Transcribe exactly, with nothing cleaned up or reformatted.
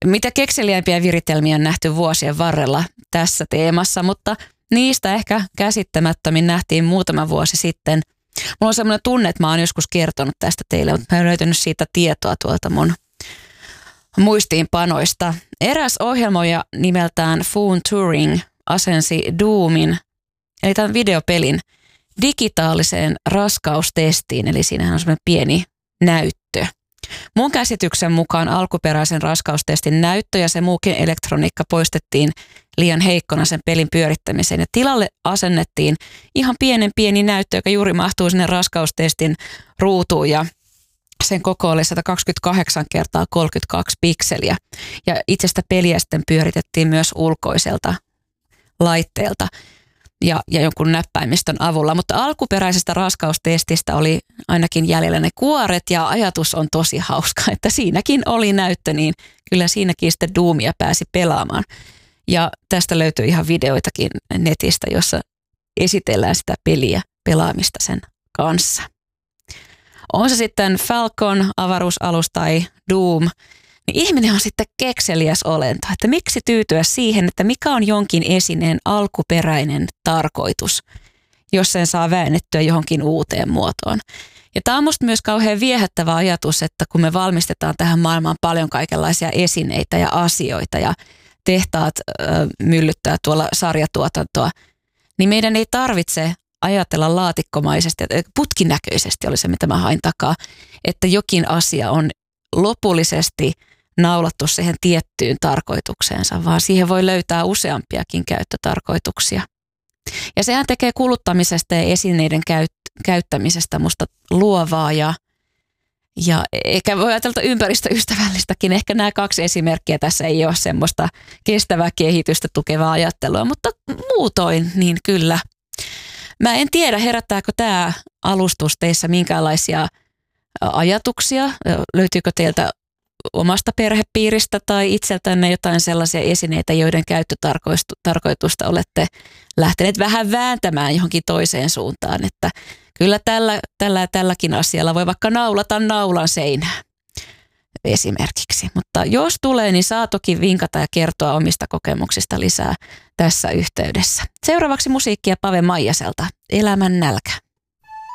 Mitä kekseliäimpiä viritelmiä on nähty vuosien varrella tässä teemassa, mutta niistä ehkä käsittämättömin nähtiin muutama vuosi sitten. Mulla on semmoinen tunne, että mä oon joskus kertonut tästä teille, mutta mä en löytänyt siitä tietoa tuolta mun muistiinpanoista. Eräs ohjelmoija nimeltään Foon Turing asensi Doomin, eli tämän videopelin, digitaaliseen raskaustestiin, eli siinähän on semmoinen pieni näyttö. Mun käsityksen mukaan alkuperäisen raskaustestin näyttö ja se muukin elektroniikka poistettiin liian heikkona sen pelin pyörittämiseen. Ja tilalle asennettiin ihan pienen pieni näyttö, joka juuri mahtuu sinne raskaustestin ruutuun ja sen koko oli sata kaksikymmentäkahdeksan kertaa kolmekymmentäkaksi pikseliä. Ja itsestä peliä sitten pyöritettiin myös ulkoiselta laitteelta ja, ja jonkun näppäimistön avulla. Mutta alkuperäisestä raskaustestistä oli ainakin jäljellä ne kuoret ja ajatus on tosi hauska, että siinäkin oli näyttö, niin kyllä siinäkin sitten Doomia pääsi pelaamaan. Ja tästä löytyy ihan videoitakin netistä, jossa esitellään sitä peliä pelaamista sen kanssa. On se sitten Falcon, avaruusalus tai Doom, niin ihminen on sitten kekseliäs olento, että miksi tyytyä siihen, että mikä on jonkin esineen alkuperäinen tarkoitus, jos sen saa väännettyä johonkin uuteen muotoon. Ja tämä on musta myös kauhean viehättävä ajatus, että kun me valmistetaan tähän maailmaan paljon kaikenlaisia esineitä ja asioita ja tehtaat ö, myllyttää tuolla sarjatuotantoa, niin meidän ei tarvitse ajatella laatikkomaisesti, putkinäköisesti oli se, mitä mä hain takaa, että jokin asia on lopullisesti naulattu siihen tiettyyn tarkoitukseensa, vaan siihen voi löytää useampiakin käyttötarkoituksia. Ja sehän tekee kuluttamisesta ja esineiden käyt- käyttämisestä musta luovaa ja, ja eikä voi ajatella ympäristöystävällistäkin. Ehkä nämä kaksi esimerkkiä tässä ei ole semmoista kestävää kehitystä tukevaa ajattelua, mutta muutoin niin kyllä. Mä en tiedä, herättääkö tämä alustus teissä minkäänlaisia ajatuksia, löytyykö teiltä omasta perhepiiristä tai itseltänne jotain sellaisia esineitä, joiden käyttötarkoitusta olette lähteneet vähän vääntämään johonkin toiseen suuntaan, että kyllä tällä, tällä ja tälläkin asialla voi vaikka naulata naulan seinään esimerkiksi. Mutta jos tulee, niin saa toki vinkata ja kertoa omista kokemuksista lisää tässä yhteydessä. Seuraavaksi musiikkia Pave Maijaselta, Elämän nälkä.